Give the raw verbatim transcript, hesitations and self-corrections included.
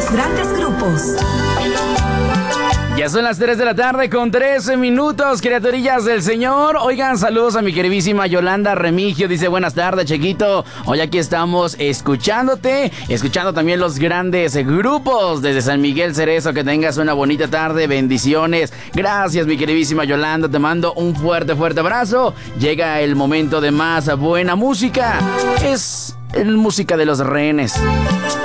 los grandes grupos. Ya son las tres de la tarde con trece minutos, criaturillas del Señor. Oigan, saludos a mi queridísima Yolanda Remigio. Dice, buenas tardes, chiquito. Hoy aquí estamos escuchándote, escuchando también los grandes grupos desde San Miguel Cerezo. Que tengas una bonita tarde, bendiciones. Gracias, mi queridísima Yolanda. Te mando un fuerte, fuerte abrazo. Llega el momento de más buena música. Es el música de los rehenes.